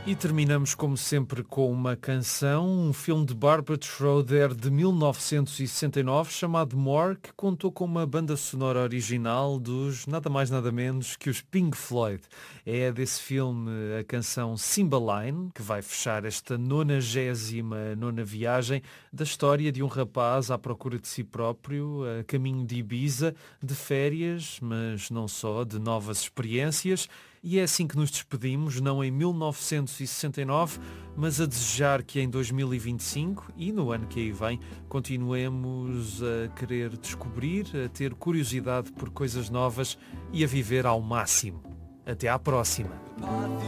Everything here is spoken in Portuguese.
E terminamos, como sempre, com uma canção, um filme de Barbara Schroeder de 1969, chamado More, que contou com uma banda sonora original dos nada mais nada menos que os Pink Floyd. É desse filme a canção Cymbeline, que vai fechar esta 99ª viagem da história de um rapaz à procura de si próprio, a caminho de Ibiza, de férias, mas não só, de novas experiências. E é assim que nos despedimos, não em 1969, mas a desejar que em 2025 e no ano que aí vem continuemos a querer descobrir, a ter curiosidade por coisas novas e a viver ao máximo. Até à próxima!